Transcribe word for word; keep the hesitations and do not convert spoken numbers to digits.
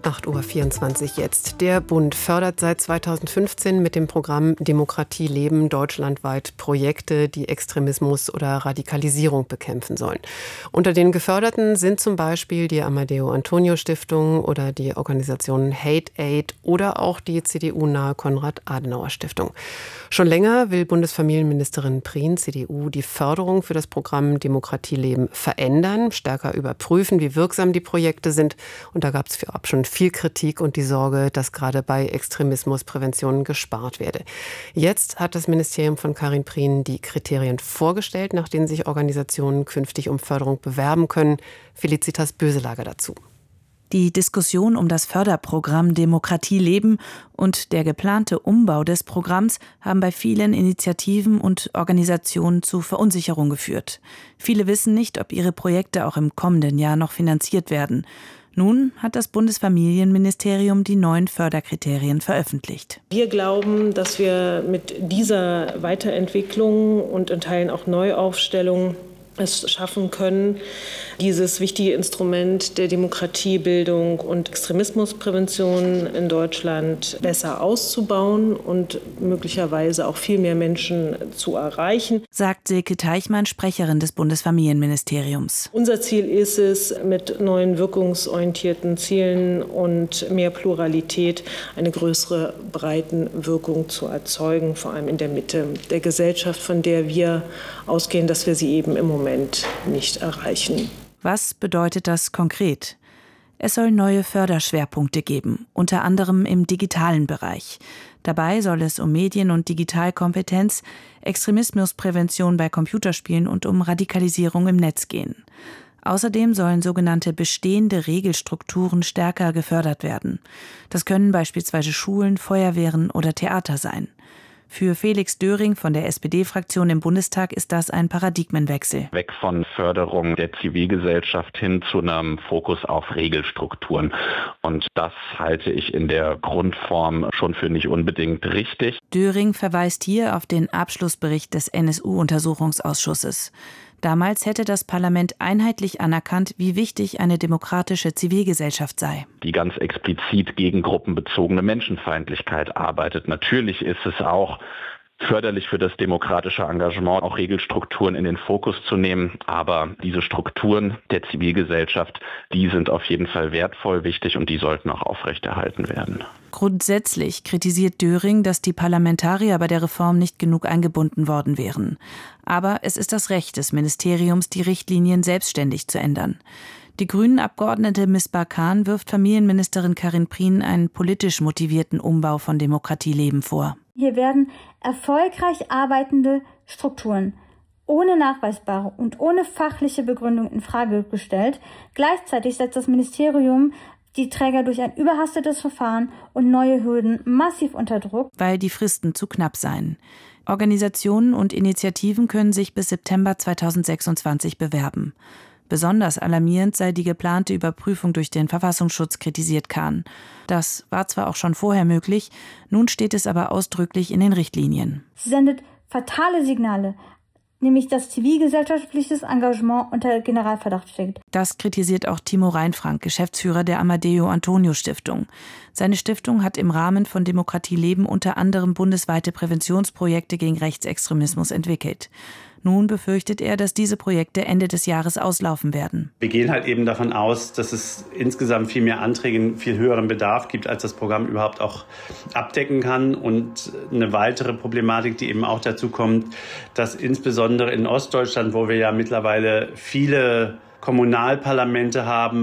acht Uhr vierundzwanzig jetzt. Der Bund fördert seit zweitausendfünfzehn mit dem Programm Demokratie leben deutschlandweit Projekte, die Extremismus oder Radikalisierung bekämpfen sollen. Unter den Geförderten sind zum Beispiel die Amadeo-Antonio-Stiftung oder die Organisation Hate Aid oder auch die C D U-nahe Konrad-Adenauer-Stiftung. Schon länger will Bundesfamilienministerin Prien, C D U, die Förderung für das Programm Demokratie leben verändern, stärker überprüfen, wie wirksam die Projekte sind. Und da gab es vorab schon viel Kritik und die Sorge, dass gerade bei Extremismusprävention gespart werde. Jetzt hat das Ministerium von Karin Prien die Kriterien vorgestellt, nach denen sich Organisationen künftig um Förderung bewerben können. Felicitas Böselager dazu. Die Diskussion um das Förderprogramm Demokratie leben und der geplante Umbau des Programms haben bei vielen Initiativen und Organisationen zu Verunsicherung geführt. Viele wissen nicht, ob ihre Projekte auch im kommenden Jahr noch finanziert werden. Nun hat das Bundesfamilienministerium die neuen Förderkriterien veröffentlicht. Wir glauben, dass wir mit dieser Weiterentwicklung und in Teilen auch Neuaufstellung es schaffen können, dieses wichtige Instrument der Demokratiebildung und Extremismusprävention in Deutschland besser auszubauen und möglicherweise auch viel mehr Menschen zu erreichen, sagt Silke Teichmann, Sprecherin des Bundesfamilienministeriums. Unser Ziel ist es, mit neuen wirkungsorientierten Zielen und mehr Pluralität eine größere Breitenwirkung zu erzeugen, vor allem in der Mitte der Gesellschaft, von der wir ausgehen, dass wir sie eben im Moment nicht erreichen. Was bedeutet das konkret? Es soll neue Förderschwerpunkte geben, unter anderem im digitalen Bereich. Dabei soll es um Medien- und Digitalkompetenz, Extremismusprävention bei Computerspielen und um Radikalisierung im Netz gehen. Außerdem sollen sogenannte bestehende Regelstrukturen stärker gefördert werden. Das können beispielsweise Schulen, Feuerwehren oder Theater sein. Für Felix Döring von der S P D-Fraktion im Bundestag ist das ein Paradigmenwechsel. Weg von Förderung der Zivilgesellschaft hin zu einem Fokus auf Regelstrukturen. Und das halte ich in der Grundform schon für nicht unbedingt richtig. Döring verweist hier auf den Abschlussbericht des N S U-Untersuchungsausschusses. Damals hätte das Parlament einheitlich anerkannt, wie wichtig eine demokratische Zivilgesellschaft sei. Die ganz explizit gegen gruppenbezogene Menschenfeindlichkeit arbeitet. Natürlich ist es auch förderlich für das demokratische Engagement, auch Regelstrukturen in den Fokus zu nehmen. Aber diese Strukturen der Zivilgesellschaft, die sind auf jeden Fall wertvoll, wichtig und die sollten auch aufrechterhalten werden. Grundsätzlich kritisiert Döring, dass die Parlamentarier bei der Reform nicht genug eingebunden worden wären. Aber es ist das Recht des Ministeriums, die Richtlinien selbstständig zu ändern. Die Grünen-Abgeordnete Misbah Khan wirft Familienministerin Karin Prien einen politisch motivierten Umbau von Demokratie leben vor. Hier werden erfolgreich arbeitende Strukturen ohne nachweisbare und ohne fachliche Begründung in Frage gestellt. Gleichzeitig setzt das Ministerium die Träger durch ein überhastetes Verfahren und neue Hürden massiv unter Druck, weil die Fristen zu knapp seien. Organisationen und Initiativen können sich bis September zweitausendsechsundzwanzig bewerben. Besonders alarmierend sei die geplante Überprüfung durch den Verfassungsschutz, kritisiert Khan. Das war zwar auch schon vorher möglich, nun steht es aber ausdrücklich in den Richtlinien. Sie sendet fatale Signale, nämlich dass zivilgesellschaftliches Engagement unter Generalverdacht steht. Das kritisiert auch Timo Reinfrank, Geschäftsführer der Amadeo-Antonio-Stiftung. Seine Stiftung hat im Rahmen von Demokratie leben unter anderem bundesweite Präventionsprojekte gegen Rechtsextremismus entwickelt. Nun befürchtet er, dass diese Projekte Ende des Jahres auslaufen werden. Wir gehen halt eben davon aus, dass es insgesamt viel mehr Anträge, einen viel höheren Bedarf gibt, als das Programm überhaupt auch abdecken kann. Und eine weitere Problematik, die eben auch dazu kommt, dass insbesondere in Ostdeutschland, wo wir ja mittlerweile viele Kommunalparlamente haben,